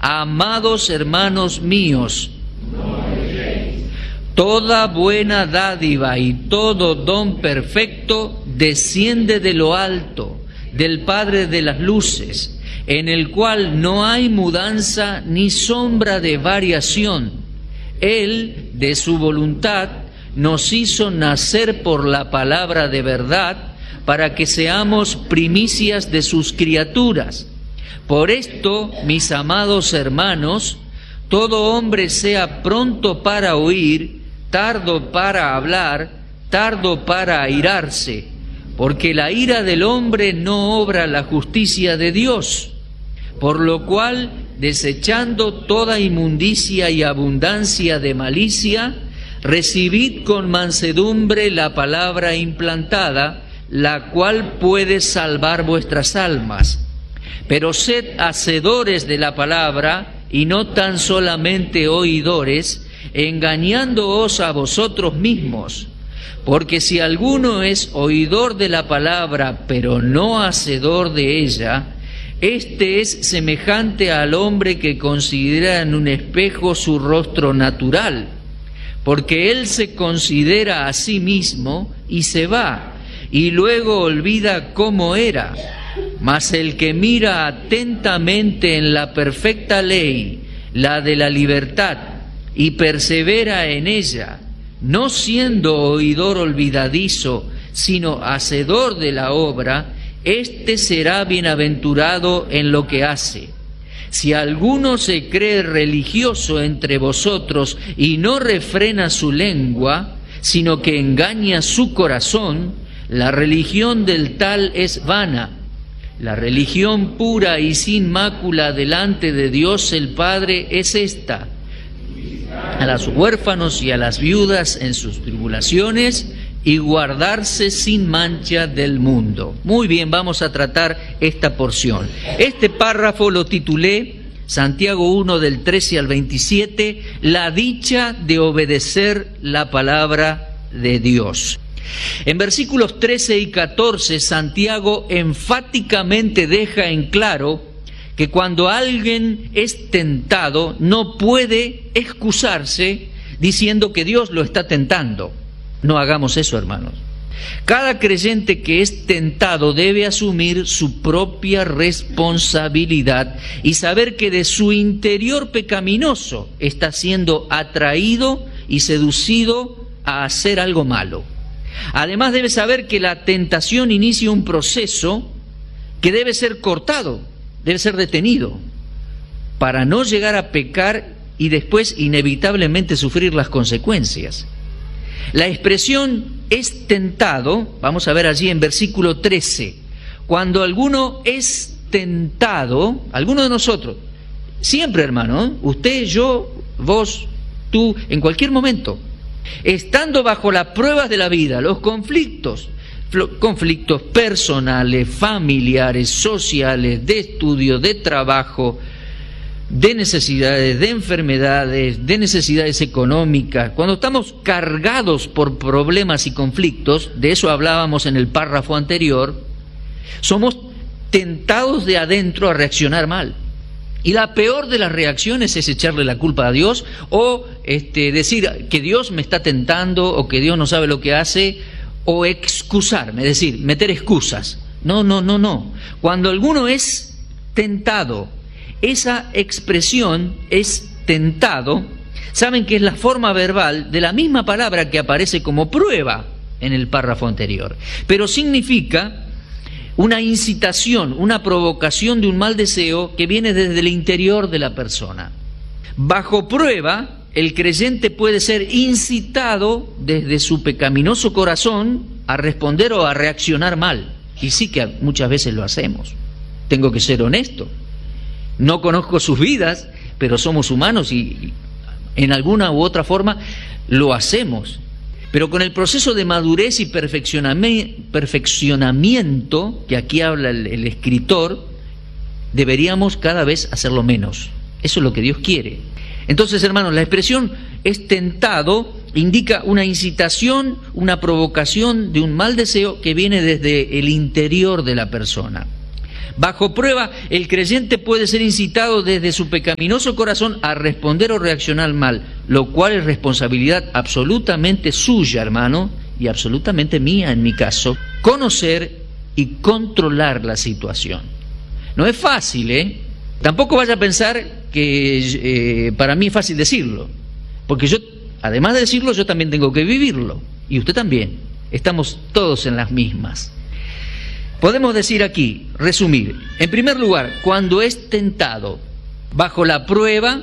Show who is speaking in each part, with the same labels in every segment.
Speaker 1: Amados hermanos míos, toda buena dádiva y todo don perfecto desciende de lo alto, del Padre de las luces, en el cual no hay mudanza ni sombra de variación. Él, de su voluntad, nos hizo nacer por la palabra de verdad, para que seamos primicias de sus criaturas. Por esto, mis amados hermanos, todo hombre sea pronto para oír, tardo para hablar, tardo para airarse, porque la ira del hombre no obra la justicia de Dios. Por lo cual, desechando toda inmundicia y abundancia de malicia, recibid con mansedumbre la palabra implantada, la cual puede salvar vuestras almas. Pero sed hacedores de la palabra, y no tan solamente oidores, engañándoos a vosotros mismos. Porque si alguno es oidor de la palabra, pero no hacedor de ella, este es semejante al hombre que considera en un espejo su rostro natural, porque él se considera a sí mismo y se va, y luego olvida cómo era. Mas el que mira atentamente en la perfecta ley, la de la libertad, y persevera en ella, no siendo oidor olvidadizo, sino hacedor de la obra, éste será bienaventurado en lo que hace. Si alguno se cree religioso entre vosotros y no refrena su lengua, sino que engaña su corazón, la religión del tal es vana. La religión pura y sin mácula delante de Dios el Padre es esta: a los huérfanos y a las viudas en sus tribulaciones, y guardarse sin mancha del mundo. Muy bien, vamos a tratar esta porción. Este párrafo lo titulé, Santiago 1 del 13 al 27, la dicha de obedecer la palabra de Dios. En versículos 13 y 14, Santiago enfáticamente deja en claro que cuando alguien es tentado, no puede excusarse diciendo que Dios lo está tentando. No hagamos eso, hermanos. Cada creyente que es tentado debe asumir su propia responsabilidad y saber que de su interior pecaminoso está siendo atraído y seducido a hacer algo malo. Además debe saber que la tentación inicia un proceso que debe ser cortado, debe ser detenido, para no llegar a pecar y después inevitablemente sufrir las consecuencias. La expresión es tentado, vamos a ver allí en versículo 13, cuando alguno es tentado, alguno de nosotros, siempre hermano, usted, yo, vos, tú, en cualquier momento, estando bajo las pruebas de la vida, los conflictos personales, familiares, sociales, de estudio, de trabajo, de necesidades, de enfermedades, de necesidades económicas, cuando estamos cargados por problemas y conflictos, de eso hablábamos en el párrafo anterior, somos tentados de adentro a reaccionar mal. Y la peor de las reacciones es echarle la culpa a Dios o decir que Dios me está tentando o que Dios no sabe lo que hace, o excusarme, es decir, meter excusas. No. Cuando alguno es tentado, esa expresión es tentado, saben que es la forma verbal de la misma palabra que aparece como prueba en el párrafo anterior, pero significa una incitación, una provocación de un mal deseo que viene desde el interior de la persona. Bajo prueba, el creyente puede ser incitado desde su pecaminoso corazón a responder o a reaccionar mal. Y sí que muchas veces lo hacemos. Tengo que ser honesto. No conozco sus vidas, pero somos humanos y en alguna u otra forma lo hacemos. Pero con el proceso de madurez y perfeccionamiento, que aquí habla el escritor, deberíamos cada vez hacerlo menos. Eso es lo que Dios quiere. Entonces, hermanos, la expresión es tentado indica una incitación, una provocación de un mal deseo que viene desde el interior de la persona. Bajo prueba, el creyente puede ser incitado desde su pecaminoso corazón a responder o reaccionar mal, lo cual es responsabilidad absolutamente suya, hermano, y absolutamente mía en mi caso, conocer y controlar la situación. No es fácil, ¿eh? Tampoco vaya a pensar que para mí es fácil decirlo, porque yo, además de decirlo, yo también tengo que vivirlo, y usted también. Estamos todos en las mismas. Podemos decir aquí, resumir, en primer lugar, cuando es tentado bajo la prueba,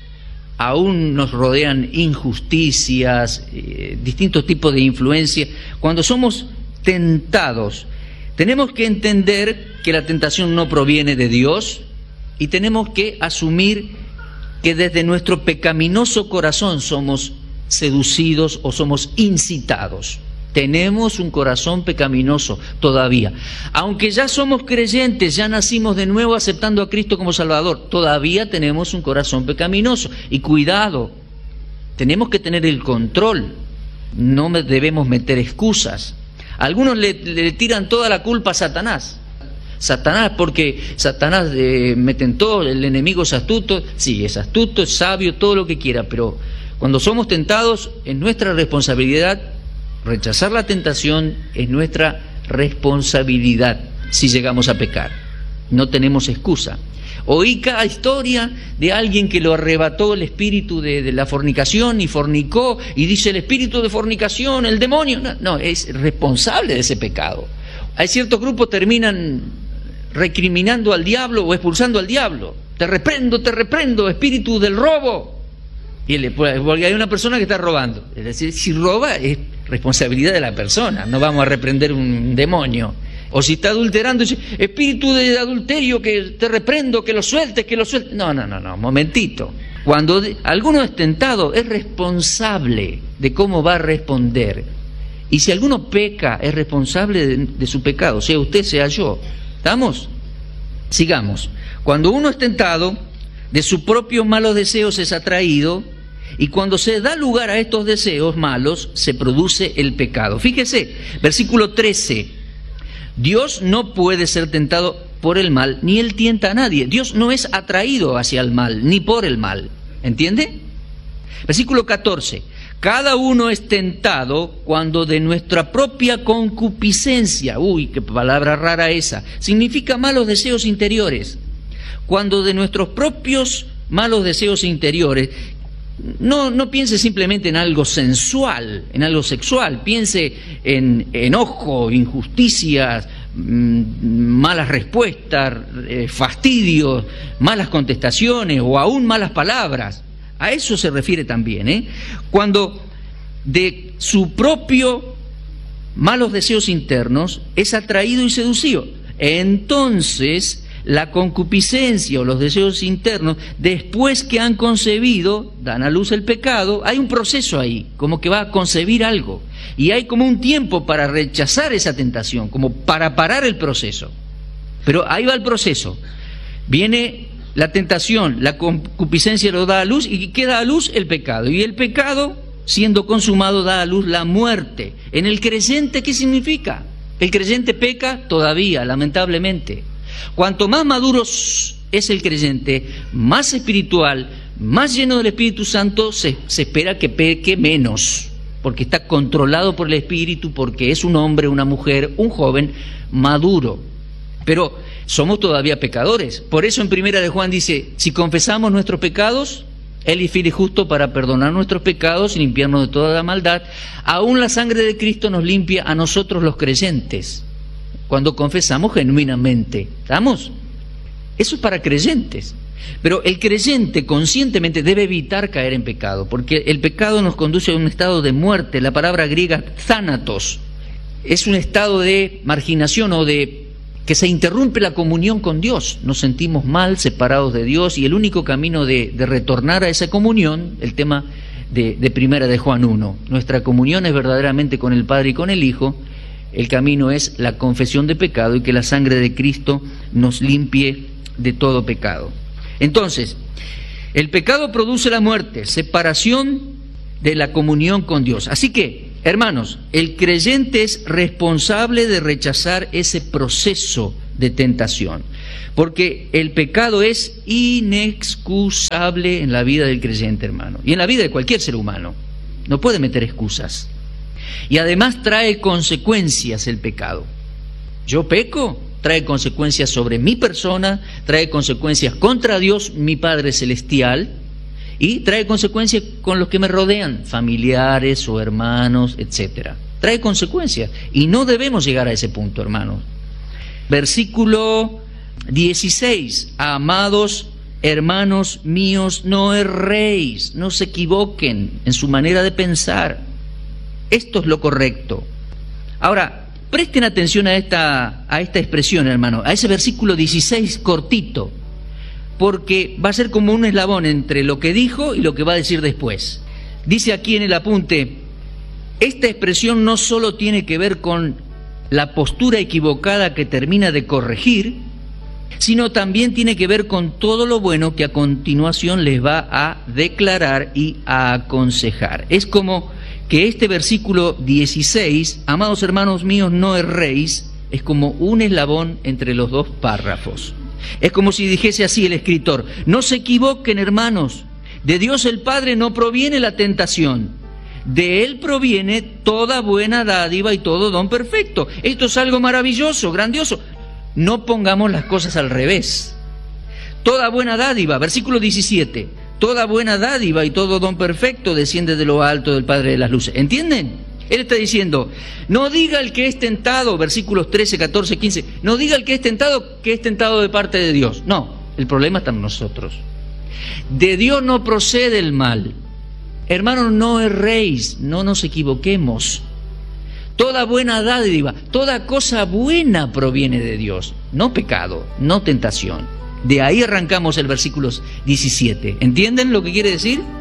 Speaker 1: aún nos rodean injusticias, distintos tipos de influencia. Cuando somos tentados, tenemos que entender que la tentación no proviene de Dios y tenemos que asumir que desde nuestro pecaminoso corazón somos seducidos o somos incitados. Tenemos un corazón pecaminoso todavía. Aunque ya somos creyentes, ya nacimos de nuevo aceptando a Cristo como Salvador, todavía tenemos un corazón pecaminoso. Y cuidado, tenemos que tener el control, no debemos meter excusas. Algunos le tiran toda la culpa a Satanás. Satanás, porque Satanás meten todo, el enemigo es astuto, sí, es astuto, es sabio, todo lo que quiera, pero cuando somos tentados es nuestra responsabilidad. Rechazar la tentación es nuestra responsabilidad si llegamos a pecar. No tenemos excusa. Oí cada historia de alguien que lo arrebató el espíritu de la fornicación y fornicó y dice el espíritu de fornicación, el demonio. No, es responsable de ese pecado. Hay ciertos grupos que terminan recriminando al diablo o expulsando al diablo. Te reprendo, espíritu del robo. Porque hay una persona que está robando. Es decir, si roba es responsabilidad de la persona, no vamos a reprender un demonio. O si está adulterando, dice, espíritu de adulterio, que te reprendo, que lo sueltes. No, momentito. Cuando alguno es tentado, es responsable de cómo va a responder. Y si alguno peca, es responsable de su pecado, sea usted, sea yo. ¿Estamos? Sigamos. Cuando uno es tentado, de sus propios malos deseos es atraído, y cuando se da lugar a estos deseos malos, se produce el pecado. Fíjese, versículo 13. Dios no puede ser tentado por el mal, ni Él tienta a nadie. Dios no es atraído hacia el mal, ni por el mal. ¿Entiende? Versículo 14. Cada uno es tentado cuando de nuestra propia concupiscencia, uy, qué palabra rara esa, significa malos deseos interiores. Cuando de nuestros propios malos deseos interiores, no piense simplemente en algo sensual, en algo sexual, piense en enojo, injusticias, malas respuestas, fastidios, malas contestaciones o aún malas palabras. A eso se refiere también, Cuando de su propio malos deseos internos es atraído y seducido, entonces la concupiscencia o los deseos internos, después que han concebido, dan a luz el pecado, hay un proceso ahí, como que va a concebir algo, y hay como un tiempo para rechazar esa tentación, como para parar el proceso. Pero ahí va el proceso. Viene la tentación, la concupiscencia lo da a luz, y ¿qué da a luz? El pecado. Y el pecado, siendo consumado, da a luz la muerte. En el creyente, ¿qué significa? El creyente peca todavía, lamentablemente. Cuanto más maduro es el creyente, más espiritual, más lleno del Espíritu Santo, se espera que peque menos, porque está controlado por el Espíritu, porque es un hombre, una mujer, un joven maduro. Pero somos todavía pecadores. Por eso en 1 de Juan dice, si confesamos nuestros pecados, Él es fiel y justo para perdonar nuestros pecados y limpiarnos de toda la maldad. Aún la sangre de Cristo nos limpia a nosotros los creyentes, cuando confesamos genuinamente. ¿Estamos? Eso es para creyentes. Pero el creyente conscientemente debe evitar caer en pecado, porque el pecado nos conduce a un estado de muerte. La palabra griega thanatos es un estado de marginación o de que se interrumpe la comunión con Dios. Nos sentimos mal, separados de Dios, y el único camino de retornar a esa comunión, el tema de 1 de Juan 1, nuestra comunión es verdaderamente con el Padre y con el Hijo. El camino es la confesión de pecado y que la sangre de Cristo nos limpie de todo pecado. Entonces, el pecado produce la muerte, separación de la comunión con Dios. Así que, hermanos, el creyente es responsable de rechazar ese proceso de tentación. Porque el pecado es inexcusable en la vida del creyente, hermano, y en la vida de cualquier ser humano. No puede meter excusas. Y además trae consecuencias el pecado. Yo peco, trae consecuencias sobre mi persona, trae consecuencias contra Dios, mi Padre Celestial, y trae consecuencias con los que me rodean, familiares o hermanos, etc. Trae consecuencias, y no debemos llegar a ese punto, hermanos. Versículo 16, amados hermanos míos, no erréis, no se equivoquen en su manera de pensar. Esto es lo correcto. Ahora, presten atención a esta expresión, hermano, a ese versículo 16 cortito, porque va a ser como un eslabón entre lo que dijo y lo que va a decir después. Dice aquí en el apunte, esta expresión no solo tiene que ver con la postura equivocada que termina de corregir, sino también tiene que ver con todo lo bueno que a continuación les va a declarar y a aconsejar. Es como que este versículo 16, amados hermanos míos, no erréis, es como un eslabón entre los dos párrafos. Es como si dijese así el escritor, no se equivoquen, hermanos, de Dios el Padre no proviene la tentación, de Él proviene toda buena dádiva y todo don perfecto. Esto es algo maravilloso, grandioso. No pongamos las cosas al revés. Toda buena dádiva, versículo 17, toda buena dádiva y todo don perfecto desciende de lo alto del Padre de las luces. ¿Entienden? Él está diciendo, no diga el que es tentado, versículos 13, 14, 15, no diga el que es tentado de parte de Dios. No, el problema está en nosotros. De Dios no procede el mal. Hermanos, no erréis, no nos equivoquemos. Toda buena dádiva, toda cosa buena proviene de Dios, no pecado, no tentación. De ahí arrancamos el versículo 17. ¿Entienden lo que quiere decir?